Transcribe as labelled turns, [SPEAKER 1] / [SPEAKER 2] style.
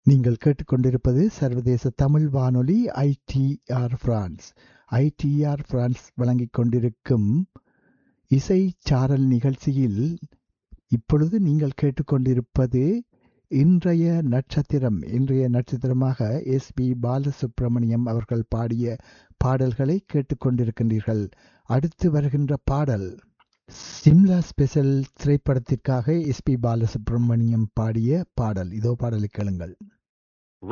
[SPEAKER 1] நீங்கள் கேட்டுக்கொண்டிருப்பது சர்வதேச தமிழ் வானொலி ஐடிஆர் பிரான்ஸ். ஐடிஆர் பிரான்ஸ் வழங்கிக் கொண்டிருக்கும் இசை சாரல் நிகழ்ச்சியில் இப்பொழுது நீங்கள் கேட்டுக்கொண்டிருப்பது இன்றைய நட்சத்திரமாக எஸ்பி பாலசுப்ரமணியம் அவர்கள் பாடிய பாடல்களை கேட்டுக்கொண்டிருக்கின்றீர்கள். அடுத்து வருகின்ற பாடல் சிம்லா ஸ்பெஷல் திரைப்படத்திற்காக எஸ்பி பாலசுப்ரமணியம் பாடிய பாடல். இதோ பாடலை கேளுங்கள்.